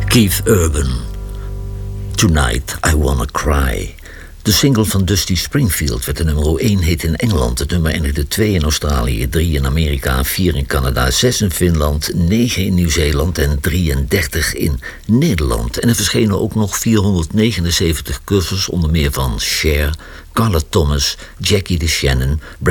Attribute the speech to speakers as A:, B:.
A: Keith Urban. Tonight I Wanna Cry. De single van Dusty Springfield werd de nummer 1 hit in Engeland. Het nummer eindigde 2 in Australië, 3 in Amerika, 4 in Canada, 6 in Finland, 9 in Nieuw-Zeeland en 33 in Nederland. En er verschenen ook nog 479 covers, onder meer van Cher, Carla Thomas, Jackie DeShannon,